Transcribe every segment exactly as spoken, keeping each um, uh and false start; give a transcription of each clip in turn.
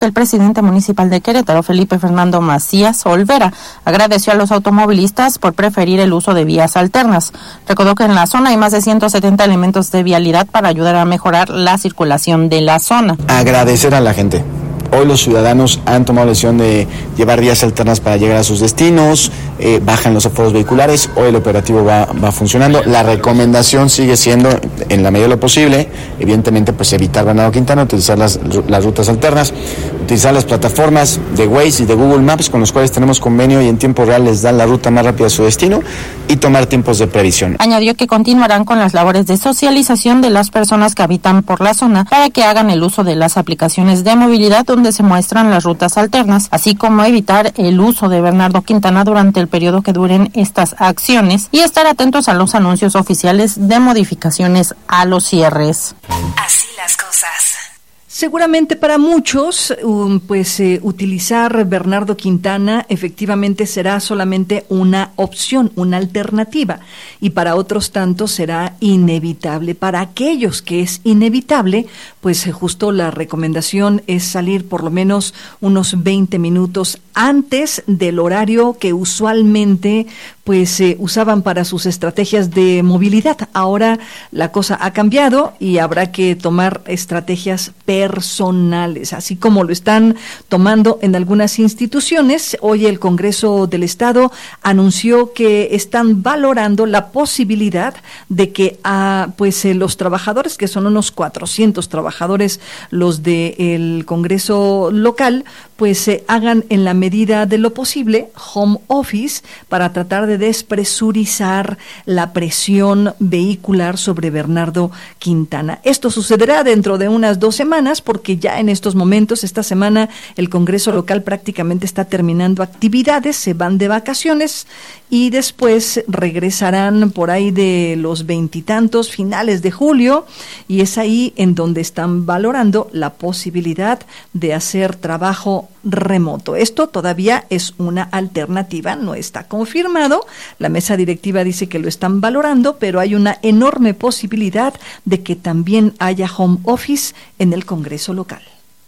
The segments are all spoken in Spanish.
El presidente municipal de Querétaro, Felipe Fernando Macías Olvera, agradeció a los automovilistas por preferir el uso de vías alternas. Recordó que en la zona hay más de ciento setenta elementos de vialidad para ayudar a mejorar la circulación de la zona. Agradecer a la gente. Hoy los ciudadanos han tomado la decisión de llevar vías alternas para llegar a sus destinos, eh, bajan los aforos vehiculares, hoy el operativo va, va funcionando. La recomendación sigue siendo, en la medida de lo posible, evidentemente, pues evitar Bernardo Quintana, utilizar las, las rutas alternas, utilizar las plataformas de Waze y de Google Maps, con los cuales tenemos convenio y en tiempo real les dan la ruta más rápida a su destino, y tomar tiempos de previsión. Añadió que continuarán con las labores de socialización de las personas que habitan por la zona para que hagan el uso de las aplicaciones de movilidad donde se muestran las rutas alternas, así como evitar el uso de Bernardo Quintana durante el periodo que duren estas acciones y estar atentos a los anuncios oficiales de modificaciones a los cierres. Así las cosas. Seguramente para muchos, um, pues eh, utilizar Bernardo Quintana efectivamente será solamente una opción, una alternativa, y para otros tantos será inevitable. Para aquellos que es inevitable, pues eh, justo la recomendación es salir por lo menos unos veinte minutos antes del horario que usualmente pues eh, usaban para sus estrategias de movilidad. Ahora la cosa ha cambiado y habrá que tomar estrategias personales, así como lo están tomando en algunas instituciones. Hoy el Congreso del Estado anunció que están valorando la posibilidad de que a pues eh, los trabajadores, que son unos cuatrocientos trabajadores los del Congreso local, pues se eh, hagan en la medida de lo posible home office para tratar de despresurizar la presión vehicular sobre Bernardo Quintana. Esto sucederá dentro de unas dos semanas porque ya en estos momentos, esta semana, el Congreso local prácticamente está terminando actividades, se van de vacaciones y después regresarán por ahí de los veintitantos, finales de julio, y es ahí en donde están valorando la posibilidad de hacer trabajo remoto. Esto todavía es una alternativa, no está confirmado. La mesa directiva dice que lo están valorando, pero hay una enorme posibilidad de que también haya home office en el Congreso local.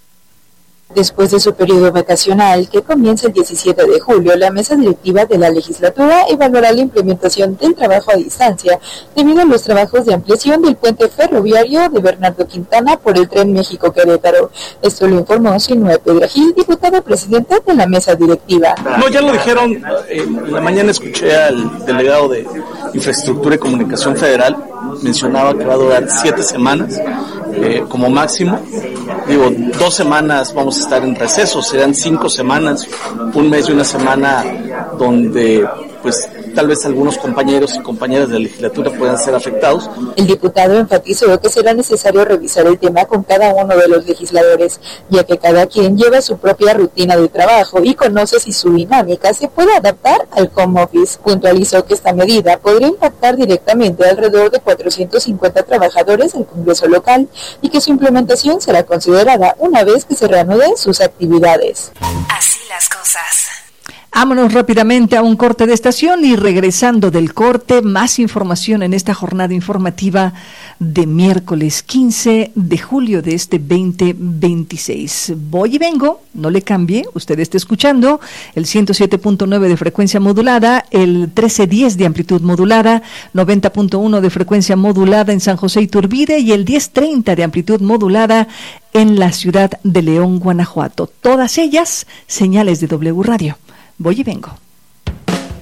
Después de su periodo vacacional, que comienza el diecisiete de julio, la mesa directiva de la legislatura evaluará la implementación del trabajo a distancia debido a los trabajos de ampliación del puente ferroviario de Bernardo Quintana por el Tren México-Querétaro. Esto lo informó Sinue Pedragil, diputado presidente de la mesa directiva. No, ya lo dijeron, en la mañana escuché al delegado de Infraestructura y Comunicación Federal, mencionaba que va a durar siete semanas eh, como máximo. Digo, dos semanas vamos a estar en receso, serán cinco semanas, un mes y una semana donde pues tal vez algunos compañeros y compañeras de la legislatura puedan ser afectados. El diputado enfatizó que será necesario revisar el tema con cada uno de los legisladores, ya que cada quien lleva su propia rutina de trabajo y conoce si su dinámica se puede adaptar al home office. Puntualizó que esta medida podría impactar directamente a alrededor de cuatrocientos cincuenta trabajadores del Congreso local y que su implementación será considerada una vez que se reanuden sus actividades. Así las cosas. Vámonos rápidamente a un corte de estación y regresando del corte, más información en esta jornada informativa de miércoles quince de julio de este veinte veintiséis. Voy y vengo, no le cambie, usted está escuchando el ciento siete punto nueve de frecuencia modulada, el trece diez de amplitud modulada, noventa punto uno de frecuencia modulada en San José Iturbide y el diez treinta de amplitud modulada en la ciudad de León, Guanajuato. Todas ellas señales de W Radio. Voy y vengo.